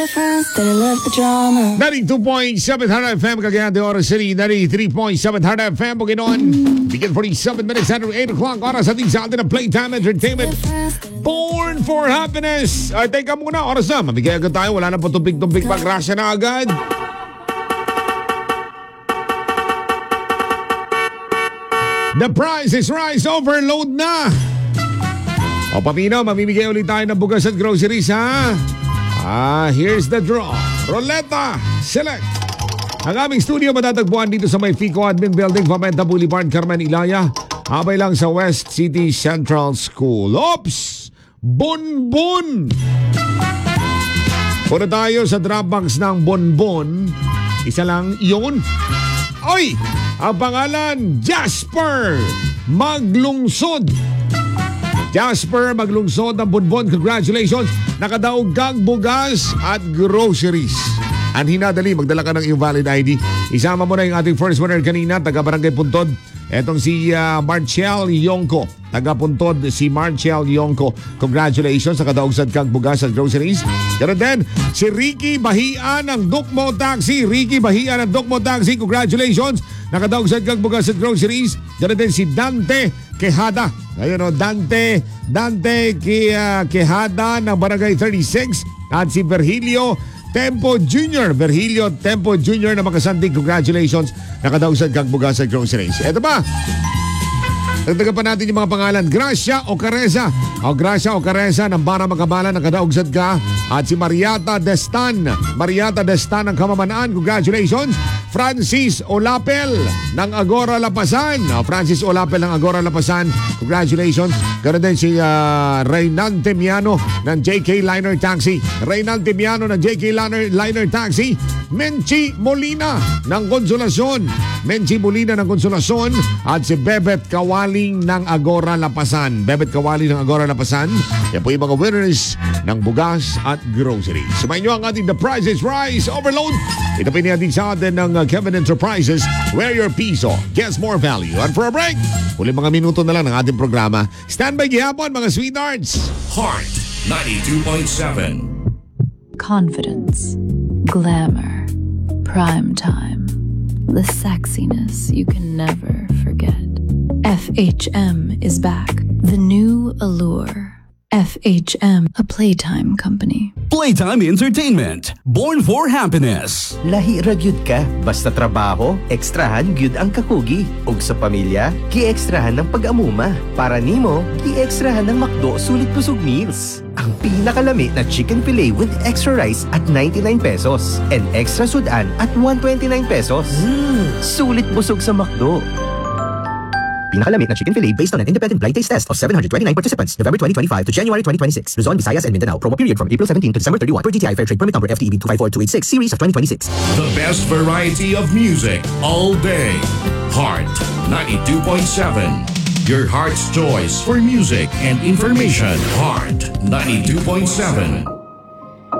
92.7 Hard FM, Cagayan de Oro City, 93.7 Hard FM, Bukidnon. Begin 47 minutes after 8 o'clock, oras ating sa atin ng Playtime Entertainment. Born for Happiness. Ay, teka muna, oras na. Mamigay agad tayo, wala na po tumpik-tumpik pa. Grasya na agad. The price is rise, overload na. O Papino, mamimigay ulit tayo ng bugas at groceries, ha? Here's the draw. Roleta, select. Ang aming studio matatagpuan dito sa may Fico Admin Building, Pamenta Boulevard, Carmen Ilaya. Habay lang sa West City Central School. Oops! Bonbon! Puna tayo sa Dropbox ng Bonbon. Isa lang yun. Oy! Ang pangalan, Jasper Maglungsod. Jasper Maglungsod ng Bonbon. Congratulations! Nakadaog kang bugas at groceries. Ang hinadali, magdala ka ng iyong valid ID. Isama mo na yung ating first winner kanina, taga Barangay Puntod. Etong si Marchel Yongko. Taga Puntod, si Marchel Yongko. Congratulations sa kadaogsad kang bugas at groceries. Pero then, si Ricky Bahia ng Dukmo Taxi. Ricky Bahia ng Dukmo Taxi. Congratulations. Nakadaogsad kang bugas at groceries. Pero then si Dante Quejada. Ayun o, Dante Quejada ng Barangay 36. At si Virgilio Tempo Jr. Virgilio Tempo Jr. na makasandig. Congratulations. Nakadaogsad kang bugas at groceries. Eto ba? Dagdagan pa natin yung mga pangalan. Gracia Ocareza. Gracia Ocareza ng Bara Macabala. Nakadaogsad ka. At si Mariata Destan. Mariata Destan ng Kamamanaan. Congratulations. Francis Olapel ng Agora Lapasan. Francis Olapel ng Agora Lapasan. Congratulations. Ganoon din si Reynan Temiano ng JK Liner Taxi. Reynan Temiano ng JK Liner Taxi. Menchi Molina ng Konsolasyon. Menchi Molina ng Konsolasyon. At si Bebet Kawaling ng Agora Lapasan. Bebet Kawaling ng Agora Lapasan. Yan po yung mga winners ng bugas at groceries. Sumayin nyo ang ating The Price is Rise Overload. Ito piniyadin sa atin ng Kevin Enterprises, where your piso gets more value. And for a break, huli mga minuto na lang ng ating programa. Standby gihapon mga sweethearts. Heart 92.7. Confidence, glamour, prime time, the sexiness you can never forget. FHM is back. The new allure. FHM, a Playtime company. Playtime Entertainment, born for happiness. Lahi ra gyud ka, basta trabaho, ekstrahan gyud ang kakugi. Ug sa pamilya, gi-ekstrahan ng pag-amuma. Para nimo, gi-ekstrahan ng McDo sulit busog meals. Ang pinakalami na chicken fillet with extra rice at 99 pesos and extra sudan at 129 pesos. Sulit busog sa McDo. Pinakalamit na chicken fillet based on an independent blind taste test of 729 participants, November 2025 to January 2026. Luzon, Visayas, and Mindanao. Promo period from April 17 to December 31 per GTI Fair Trade Permit number FTEB 254286 series of 2026. The best variety of music all day. Heart 92.7. Your heart's choice for music and information. Heart 92.7.